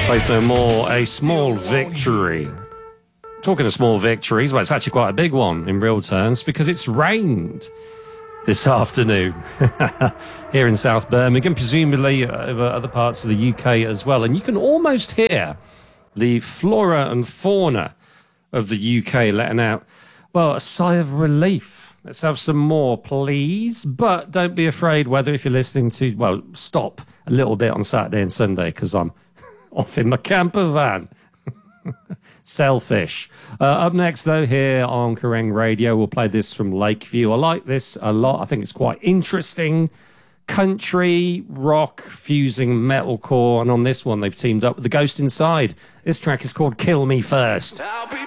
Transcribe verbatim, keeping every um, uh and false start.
Faith No More, A Small Victory. Talking of small victories, well, it's actually quite a big one in real terms because it's rained this afternoon here in South Birmingham, presumably over other parts of the U K as well. And you can almost hear the flora and fauna of the U K letting out, well, a sigh of relief. Let's have some more, please. But don't be afraid whether if you're listening to, well, stop a little bit on Saturday and Sunday because I'm off in my camper van. Selfish. Uh, up next, though, here on Kerrang Radio, we'll play this from Lakeview. I like this a lot. I think it's quite interesting. Country, rock, fusing metalcore. And on this one, they've teamed up with The Ghost Inside. This track is called Kill Me First.